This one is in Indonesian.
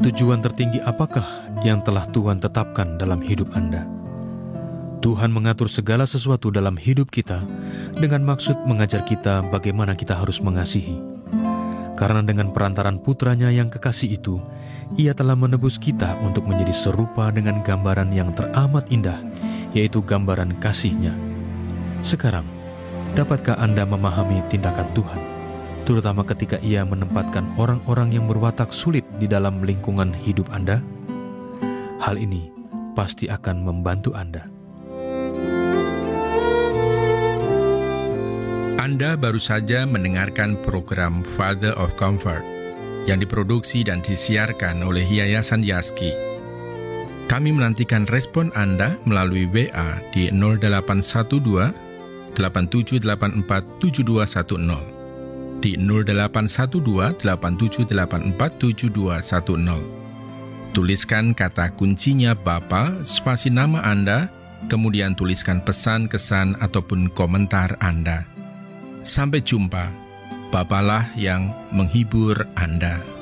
Tujuan tertinggi apakah yang telah Tuhan tetapkan dalam hidup Anda? Tuhan mengatur segala sesuatu dalam hidup kita dengan maksud mengajar kita bagaimana kita harus mengasihi. Karena dengan perantaran putranya yang kekasih itu, Ia telah menebus kita untuk menjadi serupa dengan gambaran yang teramat indah, yaitu gambaran kasih-Nya. Sekarang, dapatkah Anda memahami tindakan Tuhan, terutama ketika Ia menempatkan orang-orang yang berwatak sulit di dalam lingkungan hidup Anda? Hal ini pasti akan membantu Anda. Anda baru saja mendengarkan program Father of Comfort yang diproduksi dan disiarkan oleh Yayasan Yaski. Kami menantikan respon Anda melalui WA di 0812 8784 7210, di 0812 8784 7210. Tuliskan kata kuncinya Bapa, spasi nama Anda, kemudian tuliskan pesan, kesan, ataupun komentar Anda. Sampai jumpa, Bapalah yang menghibur Anda.